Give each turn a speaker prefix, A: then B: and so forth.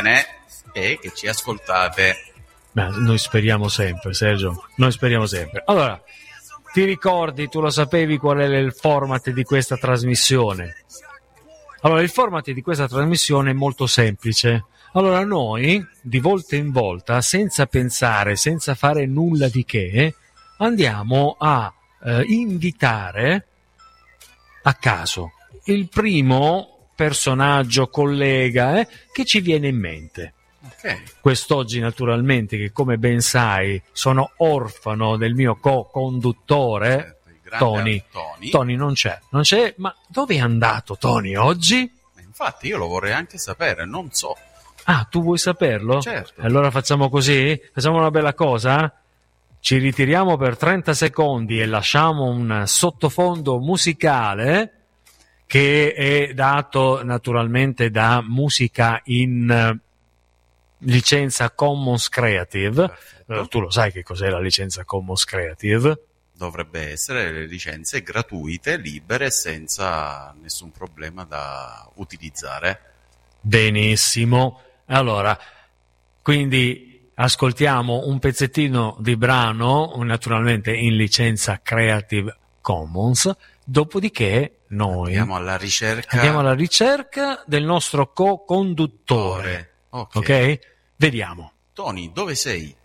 A: bene e che ci ascoltate.
B: Beh, noi speriamo sempre, Sergio, noi speriamo sempre. Allora, ti ricordi, tu lo sapevi qual è il format di questa trasmissione? Allora, il format di questa trasmissione è molto semplice. Allora, noi, di volta in volta, senza pensare, senza fare nulla di che, andiamo a invitare a caso il primo personaggio, collega, che ci viene in mente.
A: Okay.
B: Quest'oggi, naturalmente, che come ben sai, sono orfano del mio co-conduttore, Tony. Tony non c'è, ma dove è andato Tony oggi?
A: Infatti io lo vorrei anche sapere, non so.
B: Ah, tu vuoi saperlo?
A: Certo.
B: Allora facciamo così? Facciamo una bella cosa? Ci ritiriamo per 30 secondi e lasciamo un sottofondo musicale che è dato naturalmente da musica in licenza Commons Creative. Tu lo sai che cos'è la licenza Commons Creative?
A: Dovrebbe essere le licenze gratuite, libere, senza nessun problema da utilizzare.
B: Benissimo. Allora, quindi ascoltiamo un pezzettino di brano, naturalmente in licenza Creative Commons, dopodiché noi
A: andiamo alla ricerca
B: del nostro co-conduttore.
A: Ok?
B: Ok? Vediamo.
A: Tony, dove sei?